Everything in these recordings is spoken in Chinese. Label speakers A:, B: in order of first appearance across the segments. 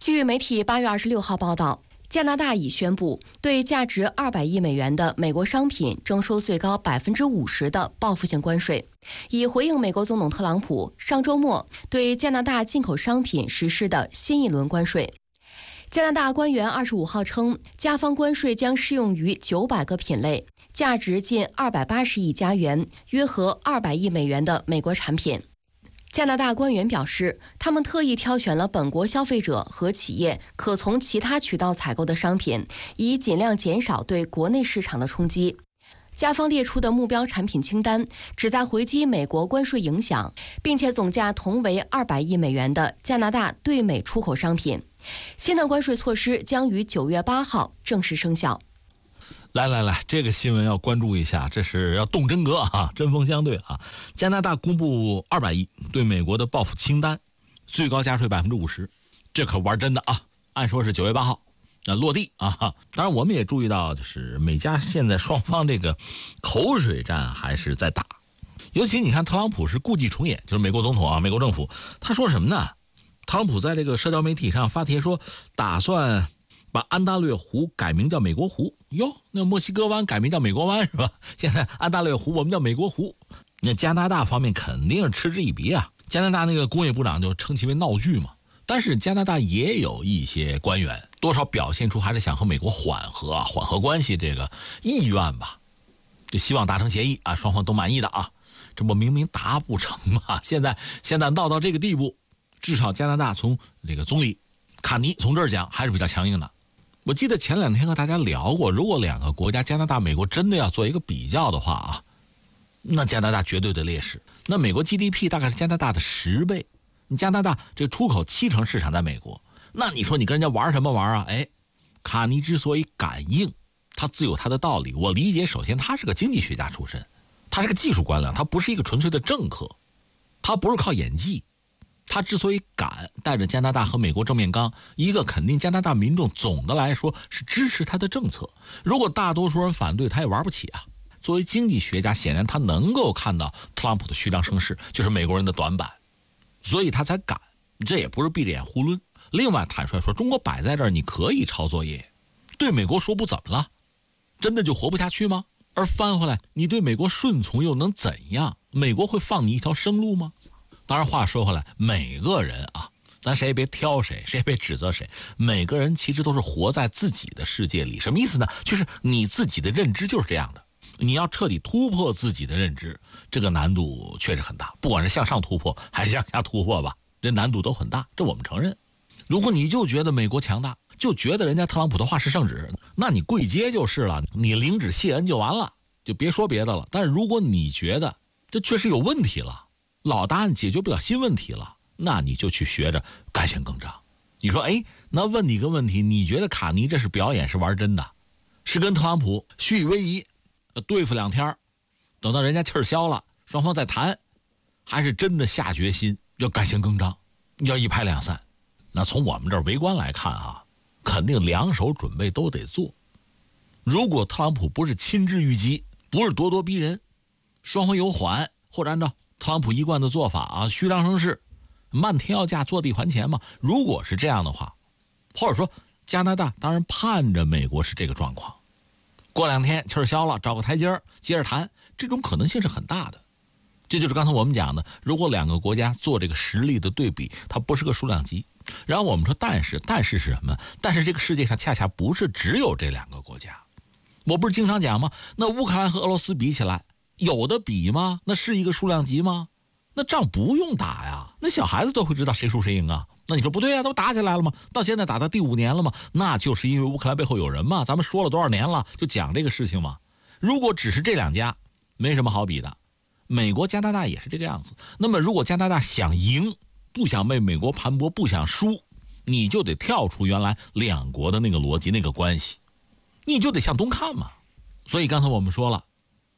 A: 据媒体8月26号报道，加拿大已宣布对价值200亿美元的美国商品征收最高50%的报复性关税，以回应美国总统特朗普上周末对加拿大进口商品实施的新一轮关税。加拿大官员25号称，加方关税将适用于900个品类，价值近280亿加元，约合200亿美元的美国产品。加拿大官员表示，他们特意挑选了本国消费者和企业可从其他渠道采购的商品，以尽量减少对国内市场的冲击。加方列出的目标产品清单旨在回击美国关税影响，并且总价同为200亿美元的加拿大对美出口商品。新的关税措施将于9月8号正式生效。
B: 来，这个新闻要关注一下，这是要动真格啊，针锋相对啊。加拿大公布200亿对美国的报复清单，最高加税50%，这可玩真的啊！按说是9月8号落地啊。当然，我们也注意到，就是美加现在双方这个口水战还是在打。尤其你看，特朗普是故伎重演，就是美国总统啊，美国政府，他说什么呢？特朗普在这个社交媒体上发帖说，打算把安大略湖改名叫美国湖。哟，那墨西哥湾改名叫美国湾是吧？现在安大略湖我们叫美国湖。那加拿大方面肯定是嗤之以鼻啊。加拿大那个工业部长就称其为闹剧嘛。但是加拿大也有一些官员多少表现出还是想和美国缓和关系这个意愿吧，就希望达成协议啊，双方都满意的啊。这不明明达不成嘛？现在闹到这个地步，至少加拿大从这个总理卡尼从这儿讲还是比较强硬的。我记得前2天和大家聊过，如果2个国家加拿大、美国真的要做一个比较的话啊，那加拿大绝对的劣势。那美国 GDP 大概是加拿大的10倍，你加拿大这出口70%市场在美国，那你说你跟人家玩什么玩啊？卡尼之所以敢硬，他自有他的道理。我理解，首先他是个经济学家出身，他是个技术官僚，他不是一个纯粹的政客，他不是靠演技。他之所以敢带着加拿大和美国正面刚，一个肯定加拿大民众总的来说是支持他的政策，如果大多数人反对，他也玩不起啊。作为经济学家，显然他能够看到特朗普的虚张声势就是美国人的短板，所以他才敢，这也不是闭着眼胡抡。另外坦率说，中国摆在这儿，你可以抄作业，对美国说不怎么了，真的就活不下去吗？而翻回来，你对美国顺从又能怎样？美国会放你一条生路吗？当然话说回来，每个人啊，咱谁也别挑谁，谁也别指责谁，每个人其实都是活在自己的世界里。什么意思呢？就是你自己的认知就是这样的，你要彻底突破自己的认知，这个难度确实很大，不管是向上突破还是向下突破吧，这难度都很大，这我们承认。如果你就觉得美国强大，就觉得人家特朗普的话是圣旨，那你跪街就是了，你领旨谢恩就完了，就别说别的了。但是如果你觉得这确实有问题了，老答案解决不了新问题了，那你就去学着干性更张。你说那问你个问题，你觉得卡尼这是表演是玩真的，是跟特朗普虚以为夷对付2天，等到人家气儿消了双方再谈，还是真的下决心要干性更张，要一拍两散？那从我们这儿围观来看啊，肯定2手准备都得做。如果特朗普不是亲之欲击，不是咄咄逼人，双方有缓，或者按照特朗普一贯的做法啊，虚张声势，漫天要价，坐地还钱嘛。如果是这样的话，或者说加拿大当然盼着美国是这个状况，过2天气儿消了，找个台阶接着谈，这种可能性是很大的。这就是刚才我们讲的，如果2个国家做这个实力的对比，它不是个数量级。然后我们说但是是什么？但是这个世界上恰恰不是只有这2个国家。我不是经常讲吗？那乌克兰和俄罗斯比起来，有的比吗？那是一个数量级吗？那仗不用打呀，那小孩子都会知道谁输谁赢啊。那你说不对啊，都打起来了吗？到现在打到第5年了吗？那就是因为乌克兰背后有人嘛。咱们说了多少年了，就讲这个事情嘛。如果只是这2家，没什么好比的。美国、加拿大也是这个样子。那么如果加拿大想赢，不想被美国盘剥，不想输，你就得跳出原来2国的那个逻辑、那个关系，你就得向东看嘛。所以刚才我们说了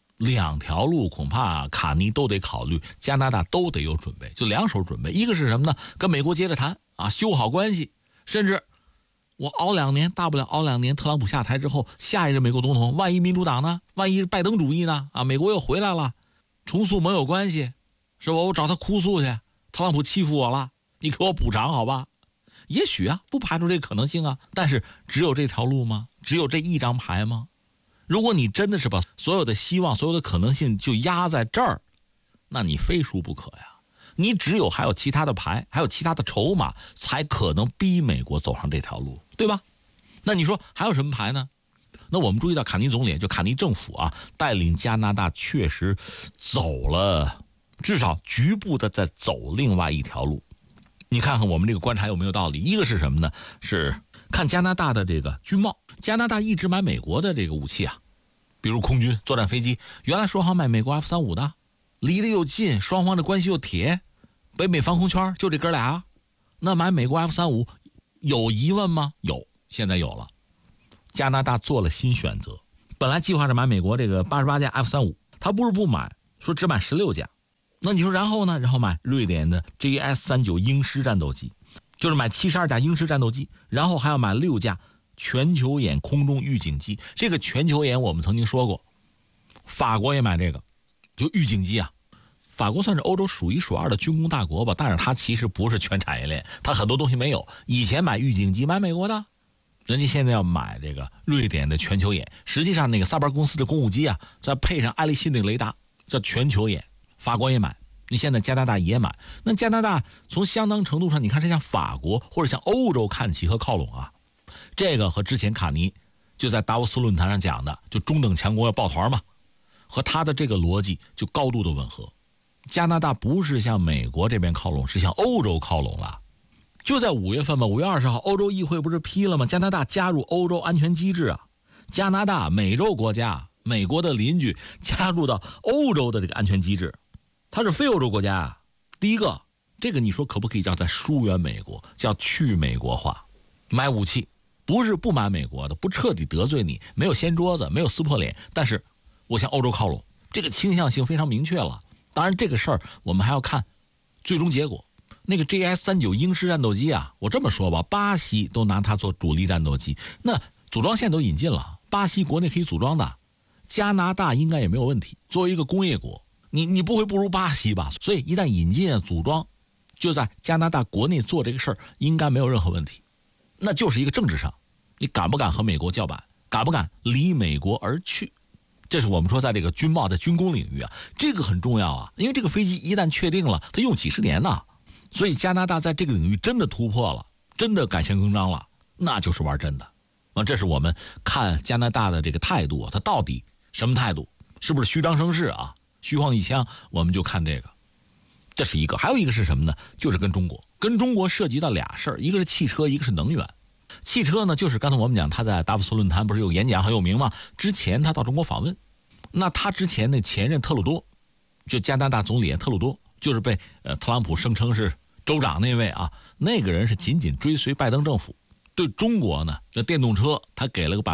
B: ，2条路恐怕卡尼都得考虑，加拿大都得有准备，就2手准备。一个是什么呢？跟美国接着谈啊，修好关系，甚至我熬2年，大不了熬2年，特朗普下台之后，下一任美国总统，万一民主党呢？万一拜登主义呢？啊，美国又回来了，重塑盟友关系，是吧？我找他哭诉去，特朗普欺负我了，你给我补偿好吧？ 也许啊，不排除这个可能性啊。但是只有这条路吗？只有这一张牌吗？如果你真的是把所有的希望、所有的可能性就压在这儿，那你非输不可呀。你只有还有其他的牌，还有其他的筹码，才可能逼美国走上这条路，对吧？那你说还有什么牌呢？那我们注意到卡尼总理，就卡尼政府啊，带领加拿大确实走了，至少局部的在走另外一条路。你看看我们这个观察有没有道理？一个是什么呢？是看加拿大的这个军贸，加拿大一直买美国的这个武器啊，比如空军作战飞机，原来说好买美国 F-35的，离得又近，双方的关系又铁，北美防空圈就这哥俩，那买美国 F-35有疑问吗？有，现在有了。加拿大做了新选择，本来计划着买美国这个88架 F-35，他不是不买，说只买16架。那你说然后呢？然后买瑞典的 JS-39鹰狮战斗机，就是买72架鹰狮战斗机，然后还要买6架全球眼空中预警机。这个全球眼我们曾经说过，法国也买这个，就预警机啊。法国算是欧洲数一数二的军工大国吧，但是它其实不是全产业链，它很多东西没有。以前买预警机买美国的，人家现在要买这个瑞典的全球眼。实际上那个萨班公司的公务机啊，再配上爱立信的雷达，叫全球眼。法国也买，你现在加拿大也买。那加拿大从相当程度上，你看是向法国或者向欧洲看齐和靠拢啊。这个和之前卡尼就在达沃斯论坛上讲的，就中等强国要抱团嘛，和他的这个逻辑就高度的吻合。加拿大不是向美国这边靠拢，是向欧洲靠拢了。就在5月份吧，5月20号，欧洲议会不是批了吗？加拿大加入欧洲安全机制啊。加拿大美洲国家，美国的邻居加入到欧洲的这个安全机制，它是非欧洲国家啊。第一个，这个你说可不可以叫在疏远美国，叫去美国化？买武器不是不买美国的，不彻底得罪你，没有掀桌子，没有撕破脸，但是我向欧洲靠拢，这个倾向性非常明确了。当然这个事儿我们还要看最终结果。那个 JS-39鹰狮战斗机啊，我这么说吧，巴西都拿它做主力战斗机，那组装线都引进了，巴西国内可以组装的，加拿大应该也没有问题。作为一个工业国，你不会不如巴西吧？所以一旦引进组装，就在加拿大国内做这个事儿，应该没有任何问题。那就是一个政治上，你敢不敢和美国叫板，敢不敢离美国而去？这是我们说在这个军贸的军工领域啊，这个很重要啊，因为这个飞机一旦确定了，它用几十年呢。所以加拿大在这个领域真的突破了，真的改弦更张了，那就是玩真的。这是我们看加拿大的这个态度啊，它到底什么态度？是不是虚张声势啊？虚晃一枪？我们就看这个，这是一个。还有一个是什么呢？就是跟中国涉及到俩事儿，一个是汽车，一个是能源。汽车呢，就是刚才我们讲他在达沃斯论坛不是有演讲很有名吗？之前他到中国访问，那他之前那前任特鲁多，就加拿大总理特鲁多，就是被特朗普声称是州长那位啊，那个人是紧紧追随拜登政府，对中国呢，那电动车他给了个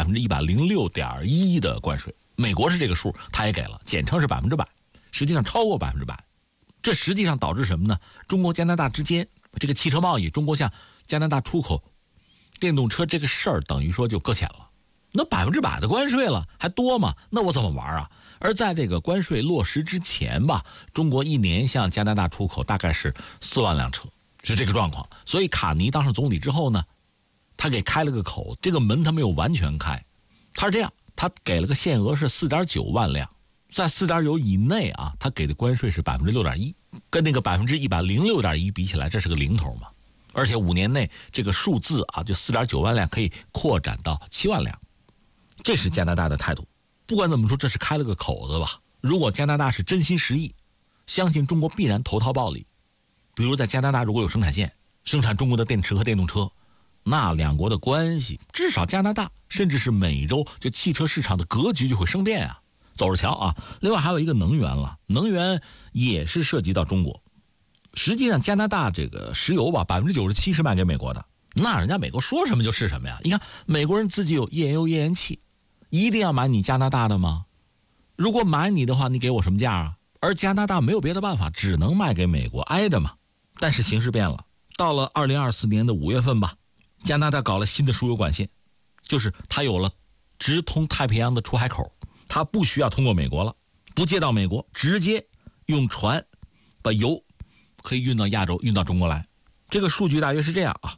B: 106.1%的关税，美国是这个数，他也给了，简称是100%，实际上超过100%。这实际上导致什么呢？中国加拿大之间这个汽车贸易，中国向加拿大出口电动车这个事儿，等于说就搁浅了。那100%的关税了，还多吗？那我怎么玩啊？而在这个关税落实之前吧，中国一年向加拿大出口大概是4万辆车，是这个状况。所以卡尼当上总理之后呢，他给开了个口，这个门他没有完全开，他是这样，他给了个限额是4.9万辆，在4.9以内啊，他给的关税是6.1%，跟那个106.1%比起来，这是个零头嘛。而且5年内这个数字啊，就4.9万辆可以扩展到7万辆，这是加拿大的态度。不管怎么说，这是开了个口子吧。如果加拿大是真心实意，相信中国必然投桃报李。比如在加拿大如果有生产线，生产中国的电池和电动车，那两国的关系，至少加拿大甚至是美洲就汽车市场的格局就会生变啊，走着瞧啊。另外还有一个能源了，能源也是涉及到中国。实际上加拿大这个石油吧，97%是卖给美国的，那人家美国说什么就是什么呀。你看美国人自己有页岩油、页岩气，一定要买你加拿大的吗？如果买你的话，你给我什么价啊？而加拿大没有别的办法，只能卖给美国，挨着嘛。但是形势变了，到了2024年的5月份吧，加拿大搞了新的输油管线，就是它有了直通太平洋的出海口，它不需要通过美国了，不借到美国，直接用船把油可以运到亚洲，运到中国来。这个数据大约是这样啊，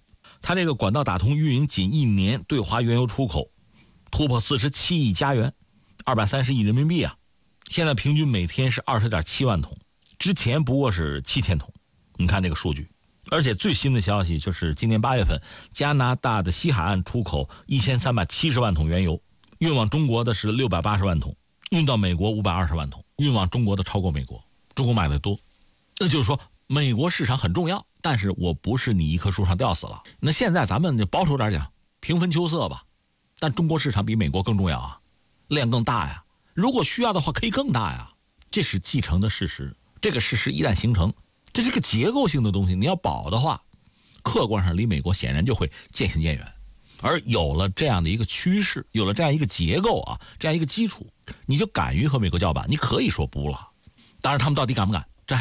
B: 它这个管道打通运营仅1年，对华原油出口突破47亿加元，230亿人民币啊！现在平均每天是20.7万桶，之前不过是7000桶。你看这个数据，而且最新的消息就是今年8月份，加拿大的西海岸出口1370万桶原油，运往中国的是680万桶，运到美国520万桶，运往中国的超过美国，中国买的多。那就是说，美国市场很重要，但是我不是你一棵树上吊死了。那现在咱们就保守点讲，平分秋色吧。但中国市场比美国更重要啊，量更大呀。如果需要的话，可以更大呀。这是既成的事实，这个事实一旦形成，这是个结构性的东西，你要保的话，客观上离美国显然就会渐行渐远。而有了这样的一个趋势，有了这样一个结构啊，这样一个基础，你就敢于和美国叫板，你可以说不了。当然他们到底敢不敢，